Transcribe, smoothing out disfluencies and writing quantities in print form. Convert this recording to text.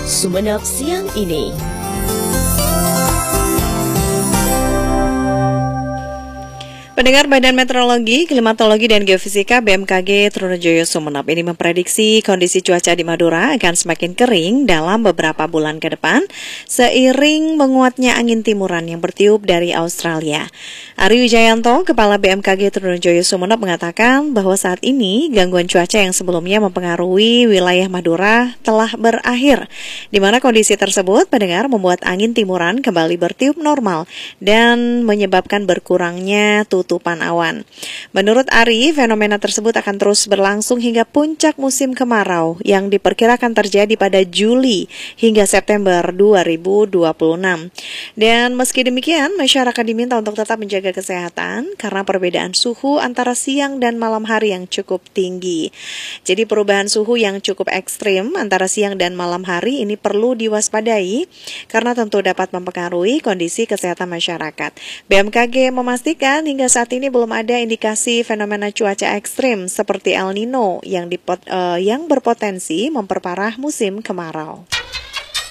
Sumeneb siang ini. Pendengar Badan Meteorologi, Klimatologi, dan Geofisika BMKG Trunojoyo Sumeneb ini memprediksi kondisi cuaca di Madura akan semakin kering dalam beberapa bulan ke depan seiring menguatnya angin timuran yang bertiup dari Australia. Ari Wijayanto, Kepala BMKG Trunojoyo Sumeneb mengatakan bahwa saat ini gangguan cuaca yang sebelumnya mempengaruhi wilayah Madura telah berakhir, di mana kondisi tersebut pendengar membuat angin timuran kembali bertiup normal dan menyebabkan berkurangnya tutupan awan. Menurut Ari, fenomena tersebut akan terus berlangsung hingga puncak musim kemarau yang diperkirakan terjadi pada Juli hingga September 2026. Dan meski demikian, masyarakat diminta untuk tetap menjaga kesehatan karena perbedaan suhu antara siang dan malam hari yang cukup tinggi. Jadi perubahan suhu yang cukup ekstrim antara siang dan malam hari ini perlu diwaspadai karena tentu dapat mempengaruhi kondisi kesehatan masyarakat. BMKG memastikan hingga saat ini belum ada indikasi fenomena cuaca ekstrim seperti El Nino yang berpotensi memperparah musim kemarau.